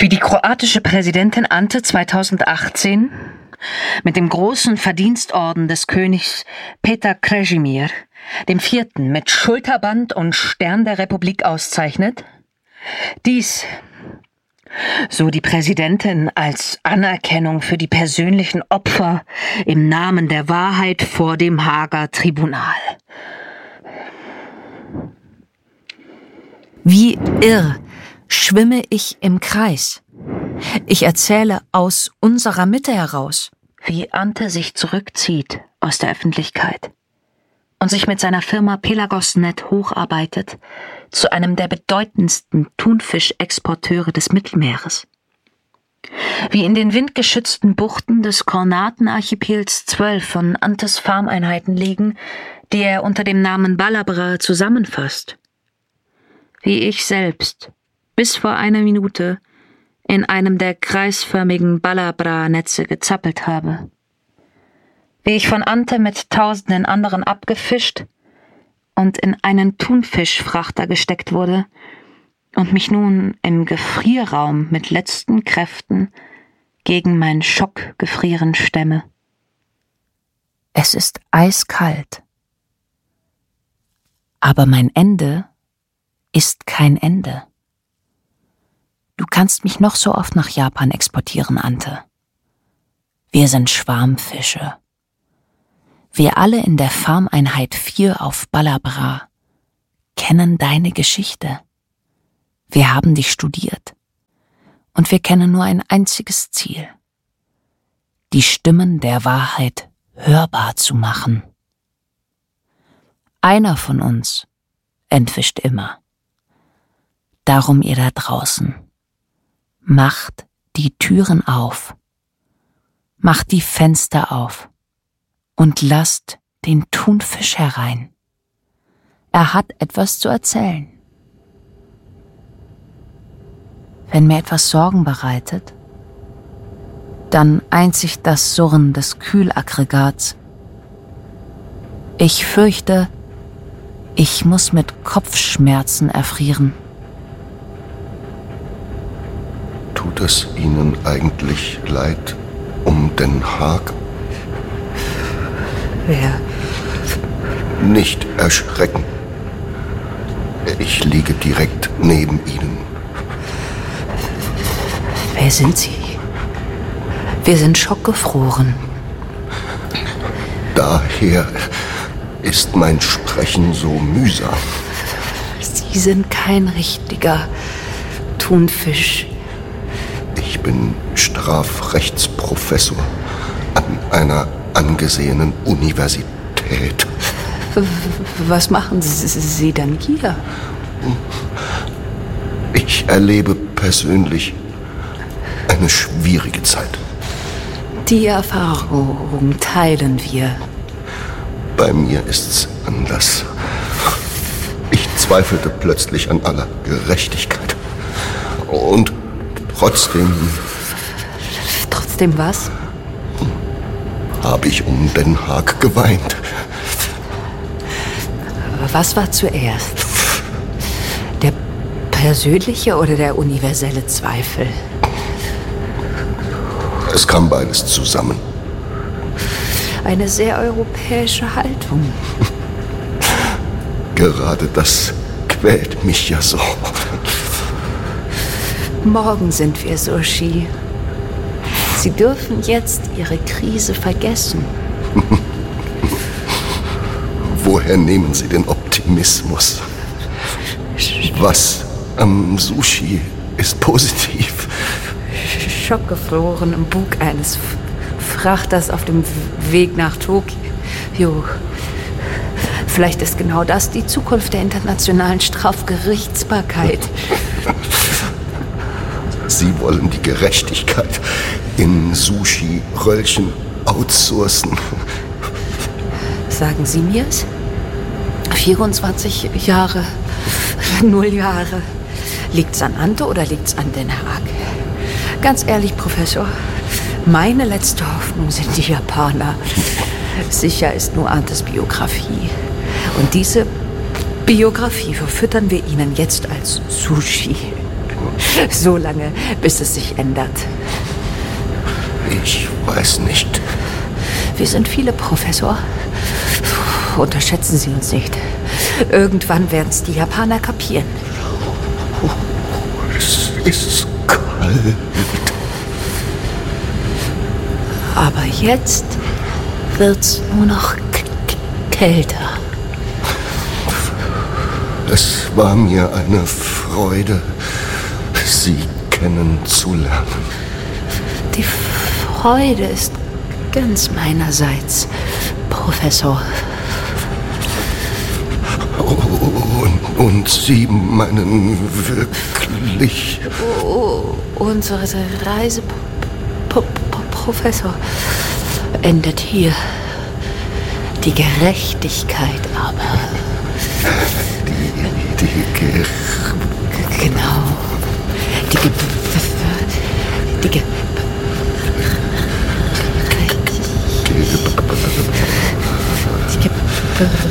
Wie die kroatische Präsidentin Ante 2018 mit dem großen Verdienstorden des Königs Petar Krešimir, dem 4. mit Schulterband und Stern der Republik auszeichnet. Dies, so die Präsidentin, als Anerkennung für die persönlichen Opfer im Namen der Wahrheit vor dem Haager Tribunal. Wie irr schwimme ich im Kreis. Ich erzähle aus unserer Mitte heraus. Wie Ante sich zurückzieht aus der Öffentlichkeit und sich mit seiner Firma Pelagos.net hocharbeitet zu einem der bedeutendsten Thunfischexporteure des Mittelmeeres. Wie in den windgeschützten Buchten des Kornatenarchipels 12 von Antes Farmeinheiten liegen, die er unter dem Namen Balabra zusammenfasst. Wie ich selbst bis vor einer Minute in einem der kreisförmigen Balabra-Netze gezappelt habe. Wie ich von Ante mit tausenden anderen abgefischt und in einen Thunfischfrachter gesteckt wurde und mich nun im Gefrierraum mit letzten Kräften gegen mein Schockgefrieren stemme. Es ist eiskalt. Aber mein Ende ist kein Ende. Du kannst mich noch so oft nach Japan exportieren, Ante. Wir sind Schwarmfische. Wir alle in der Farmeinheit 4 auf Balabra kennen deine Geschichte. Wir haben dich studiert. Und wir kennen nur ein einziges Ziel: die Stimmen der Wahrheit hörbar zu machen. Einer von uns entwischt immer. Darum ihr da draußen, macht die Türen auf, macht die Fenster auf und lasst den Thunfisch herein. Er hat etwas zu erzählen. Wenn mir etwas Sorgen bereitet, dann einzig das Surren des Kühlaggregats. Ich fürchte, ich muss mit Kopfschmerzen erfrieren. Tut es Ihnen eigentlich leid um Den Haag? Wer? Nicht erschrecken. Ich liege direkt neben Ihnen. Wer sind Sie? Wir sind schockgefroren. Daher ist mein Sprechen so mühsam. Sie sind kein richtiger Thunfisch. Ich bin Strafrechtsprofessor an einer angesehenen Universität. Was machen Sie dann hier? Ich erlebe persönlich eine schwierige Zeit. Die Erfahrung teilen wir. Bei mir ist's anders. Ich zweifelte plötzlich an aller Gerechtigkeit. Und trotzdem... Trotzdem was? Habe ich um Den Haag geweint. Was war zuerst? Der persönliche oder der universelle Zweifel? Es kam beides zusammen. Eine sehr europäische Haltung. Gerade das quält mich ja so. Morgen sind wir Sushi. Sie dürfen jetzt Ihre Krise vergessen. Woher nehmen Sie den Optimismus? Was am Sushi ist positiv? Schockgefroren im Bug eines Frachters auf dem Weg nach Tokio. Vielleicht ist genau das die Zukunft der internationalen Strafgerichtsbarkeit. Sie wollen die Gerechtigkeit in Sushi-Röllchen outsourcen. Sagen Sie mir's? 24 Jahre, 0 Jahre. Liegt's an Ante oder liegt's an Den Haag? Ganz ehrlich, Professor, meine letzte Hoffnung sind die Japaner. Sicher ist nur Antes Biografie. Und diese Biografie verfüttern wir Ihnen jetzt als Sushi. So lange, bis es sich ändert. Ich weiß nicht. Wir sind viele, Professor. Unterschätzen Sie uns nicht. Irgendwann werden es die Japaner kapieren. Es ist kalt. Aber jetzt wird's nur noch kälter. Es war mir eine Freude, Sie kennenzulernen. Die Freude ist ganz meinerseits, Professor. Und Sie meinen wirklich... Unsere Reise, Professor, endet hier. Die Gerechtigkeit aber... Genau. Die